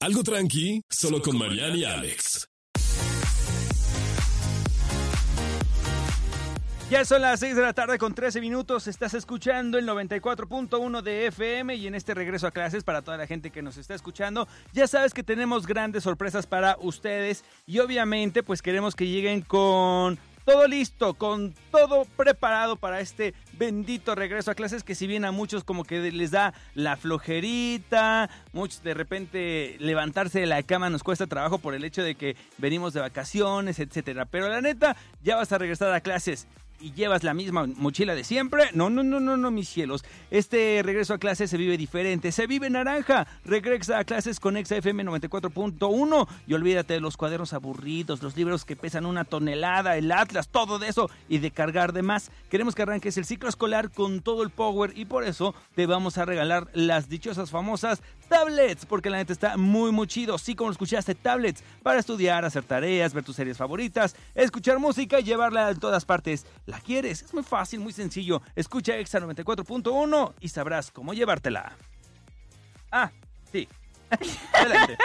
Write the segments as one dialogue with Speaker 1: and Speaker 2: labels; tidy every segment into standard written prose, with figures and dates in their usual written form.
Speaker 1: Algo tranqui, solo con Mariana y Alex.
Speaker 2: Ya son las 6 de la tarde con 13 minutos, estás escuchando el 94.1 de FM y en este regreso a clases para toda la gente que nos está escuchando, ya sabes que tenemos grandes sorpresas para ustedes y obviamente pues queremos que lleguen con todo listo, con todo preparado para este bendito regreso a clases que si bien a muchos como que les da la flojerita, muchos de repente levantarse de la cama nos cuesta trabajo por el hecho de que venimos de vacaciones, etcétera, pero la neta ya vas a regresar a clases. ¿Y llevas la misma mochila de siempre? No, mis cielos. Este regreso a clases se vive diferente, se vive naranja. Regresa a clases con Exa FM 94.1 y olvídate de los cuadernos aburridos, los libros que pesan 1 tonelada, el Atlas, todo de eso y de cargar de más. Queremos que arranques el ciclo escolar con todo el power y por eso te vamos a regalar las dichosas famosas tablets, porque la neta está muy chido. Sí, como lo escuchaste, tablets para estudiar, hacer tareas, ver tus series favoritas, escuchar música y llevarla a todas partes. ¿La quieres? Es muy fácil, muy sencillo. Escucha Exa 94.1 y sabrás cómo llevártela. Ah, sí. Adelante.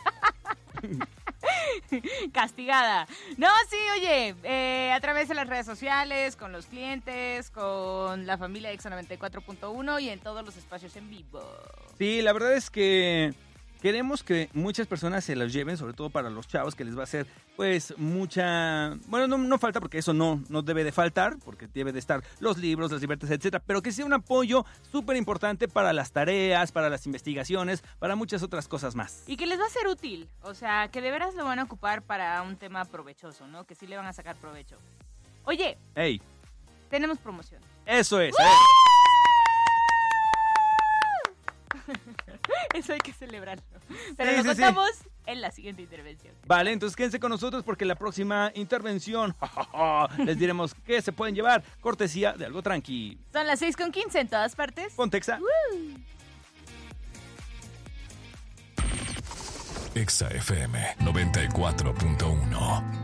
Speaker 3: Castigada. No, sí, oye, a través de las redes sociales, con los clientes, con la familia Exa 94.1 y en todos los espacios en vivo.
Speaker 2: Sí, la verdad es que queremos que muchas personas se los lleven, sobre todo para los chavos, que les va a hacer, pues, mucha... Bueno, no falta, porque eso no debe de faltar, porque debe de estar los libros, las libertades, etcétera, pero que sea un apoyo súper importante para las tareas, para las investigaciones, para muchas otras cosas más.
Speaker 3: Y que les va a ser útil, o sea, que de veras lo van a ocupar para un tema provechoso, ¿no? Que sí le van a sacar provecho. Oye,
Speaker 2: ¡Ey!
Speaker 3: Tenemos promoción.
Speaker 2: Eso es,
Speaker 3: Eso hay que celebrarlo. Pero lo contamos en la siguiente intervención.
Speaker 2: Vale, entonces quédense con nosotros porque en la próxima intervención les diremos qué se pueden llevar. Cortesía de Algo Tranqui.
Speaker 3: Son las 6:15 en todas partes.
Speaker 2: Ponte Exa.
Speaker 1: Exa FM 94.1.